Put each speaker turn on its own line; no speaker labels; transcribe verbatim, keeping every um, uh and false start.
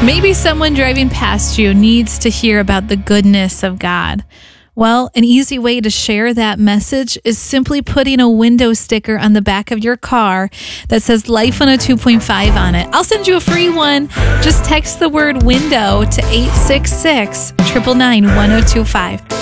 Maybe someone driving past you needs to hear about the goodness of God. Well, an easy way to share that message is simply putting a window sticker on the back of your car that says Life one oh two point five on it. I'll send you a free one. Just text the word window to eight six six, nine nine nine, one oh two five.